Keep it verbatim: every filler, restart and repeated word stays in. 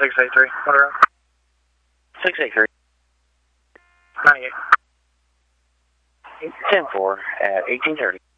six eight three, what around? six eight three. ninety-eight. ten four at eighteen thirty.